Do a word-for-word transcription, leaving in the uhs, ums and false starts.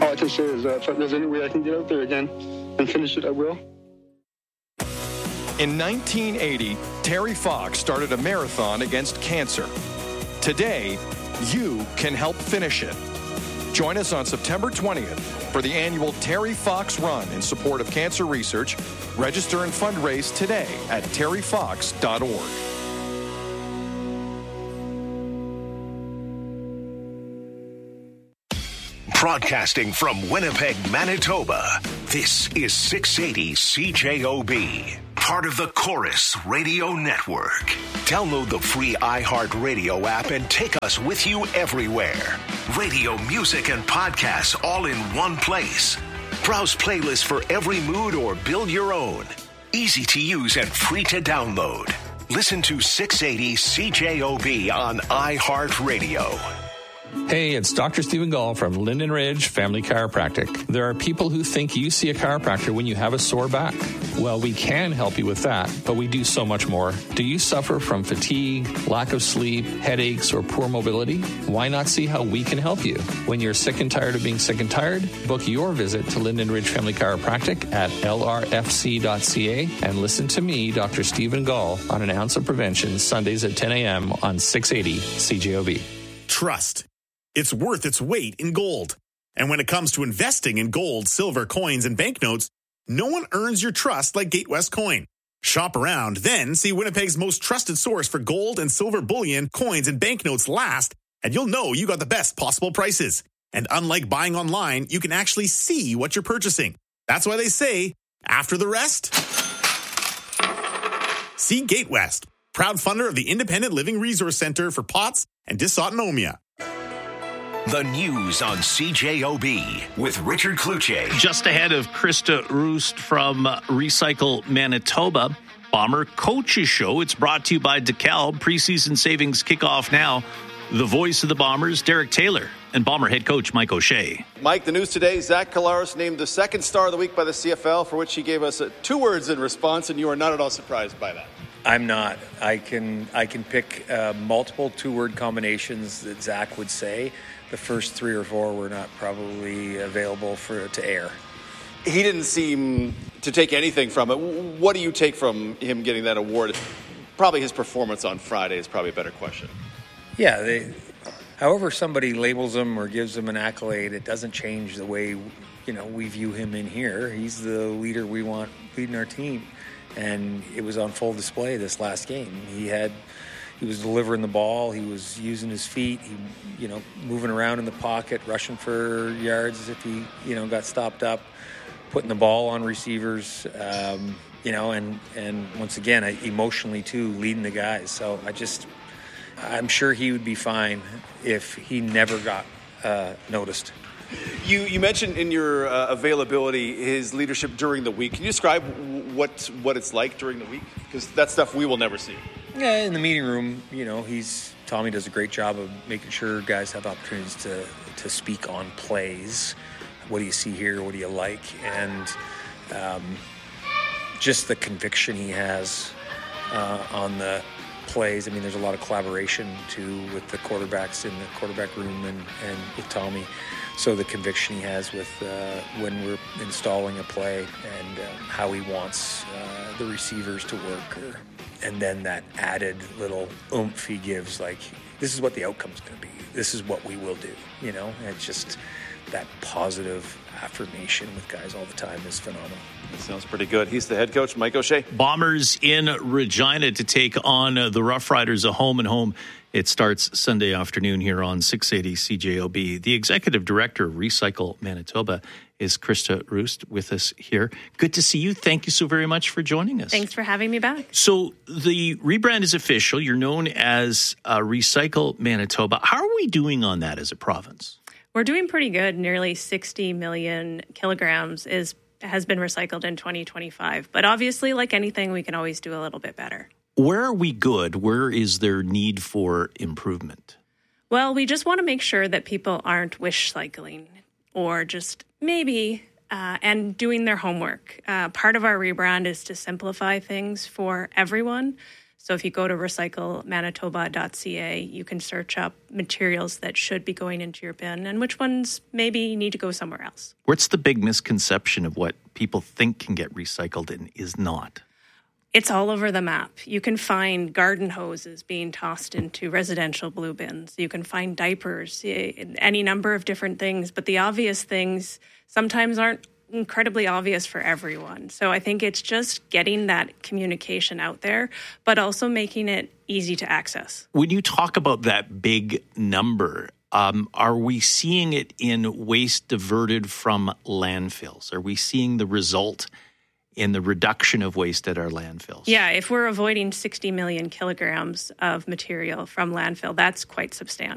all I can say is that if there's any way I can get out there again and finish it, I will. In nineteen eighty, Terry Fox started a marathon against cancer. Today, you can help finish it. Join us on September twentieth for the annual Terry Fox Run in support of cancer research. Register and fundraise today at terry fox dot org. Broadcasting from Winnipeg, Manitoba, this is six eighty C J O B, part of the Chorus Radio Network. Download the free iHeartRadio app and take us with you everywhere. Radio, music, and podcasts all in one place. Browse playlists for every mood or build your own. Easy to use and free to download. Listen to six eighty C J O B on iHeartRadio. Hey, it's Doctor Stephen Gall from Linden Ridge Family Chiropractic. There are people who think you see a chiropractor when you have a sore back. Well, we can help you with that, but we do so much more. Do you suffer from fatigue, lack of sleep, headaches, or poor mobility? Why not see how we can help you? When you're sick and tired of being sick and tired, book your visit to Linden Ridge Family Chiropractic at L R F C dot C A and listen to me, Doctor Stephen Gall, on An Ounce of Prevention, Sundays at ten a.m. on six eighty C J O B. Trust. It's worth its weight in gold. And when it comes to investing in gold, silver, coins, and banknotes, no one earns your trust like Gatewest Coin. Shop around, then see Winnipeg's most trusted source for gold and silver bullion, coins, and banknotes last, and you'll know you got the best possible prices. And unlike buying online, you can actually see what you're purchasing. That's why they say, after the rest, see Gatewest, proud funder of the Independent Living Resource Center for P O T S and Dysautonomia. The news on C J O B with Richard Kluche. Just ahead of Krista Roost from Recycle Manitoba, Bomber Coaches Show. It's brought to you by DeKalb. Preseason savings kick off now. The voice of the Bombers, Derek Taylor, and Bomber head coach Mike O'Shea. Mike, the news today, Zach Collaros named the second star of the week by the C F L, for which he gave us uh, two words in response, and you are not at all surprised by that. I'm not. I can I can pick uh, multiple two-word combinations that Zach would say. The first three or four were not probably available for to air. He didn't seem to take anything from it. What do you take from him getting that award? Probably his performance on Friday is probably a better question. Yeah, they, however somebody labels him or gives him an accolade, it doesn't change the way you know we view him in here. He's the leader we want leading our team, and it was on full display this last game. He had. He was delivering the ball. He was using his feet. He, you know, moving around in the pocket, rushing for yards as if he, you know, got stopped up, putting the ball on receivers, um, you know, and, and once again, emotionally too, leading the guys. So I just, I'm sure he would be fine if he never got uh, noticed. You you mentioned in your uh, availability his leadership during the week. Can you describe what what it's like during the week? Because that's stuff we will never see. Yeah, in the meeting room, you know, he's Tommy does a great job of making sure guys have opportunities to to speak on plays. What do you see here? What do you like? And um, just the conviction he has uh, on the plays. I mean, there's a lot of collaboration too with the quarterbacks in the quarterback room and, and with Tommy. So the conviction he has with uh, when we're installing a play and uh, how he wants uh, the receivers to work, or, and then that added little oomph he gives, like this is what the outcome's going to be. This is what we will do. You know, and it's just that positive affirmation with guys all the time is phenomenal. That sounds pretty good. He's the head coach, Mike O'Shea. Bombers in Regina to take on uh, the Rough Riders, a home and home. It starts Sunday afternoon here on six eighty C J O B. The executive director of Recycle Manitoba is Krista Roost with us here. Good to see you. Thank you so very much for joining us. Thanks for having me back. So the rebrand is official. You're known as uh, Recycle Manitoba. How are we doing on that as a province? We're doing pretty good. Nearly sixty million kilograms is has been recycled in twenty twenty-five. But obviously, like anything, we can always do a little bit better. Where are we good? Where is there need for improvement? Well, we just want to make sure that people aren't wish cycling or just maybe uh, and doing their homework. Uh, part of our rebrand is to simplify things for everyone. So if you go to recycle manitoba dot c a, you can search up materials that should be going into your bin and which ones maybe need to go somewhere else. What's the big misconception of what people think can get recycled and is not? It's all over the map. You can find garden hoses being tossed into residential blue bins. You can find diapers, any number of different things. But the obvious things sometimes aren't incredibly obvious for everyone. So I think it's just getting that communication out there, but also making it easy to access. When you talk about that big number, um, are we seeing it in waste diverted from landfills? Are we seeing the result in the reduction of waste at our landfills? Yeah, if we're avoiding sixty million kilograms of material from landfill, that's quite substantial.